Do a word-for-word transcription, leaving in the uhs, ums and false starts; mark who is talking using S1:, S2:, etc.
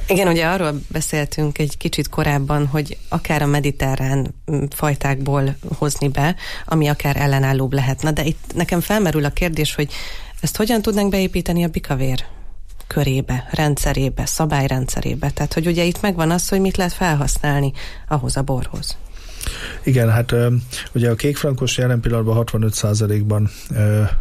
S1: Igen, ugye arról beszéltünk egy kicsit korábban, hogy akár a mediterrán fajtákból hozni be, ami akár ellenállóbb lehetne, de itt nekem felmerül a kérdés, hogy ezt hogyan tudnánk beépíteni a bikavér körébe, rendszerébe, szabályrendszerébe. Tehát, hogy ugye itt megvan az, hogy mit lehet felhasználni ahhoz a borhoz.
S2: Igen, hát ugye a kékfrankos jelen pillanatban hatvanöt százalékban